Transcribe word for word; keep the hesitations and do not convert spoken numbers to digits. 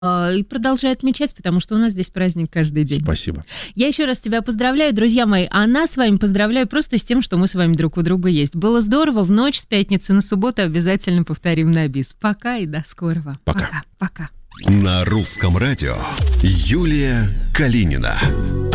И продолжай отмечать, потому что у нас здесь праздник каждый день. Спасибо. Я еще раз тебя поздравляю, друзья мои, а нас с вами поздравляю просто с тем, что мы с вами друг у друга есть. Было здорово, в ночь с пятницы на субботу обязательно повторим на бис. Пока и до скорого. Пока. Пока. Пока. На русском радио Юлия Калинина.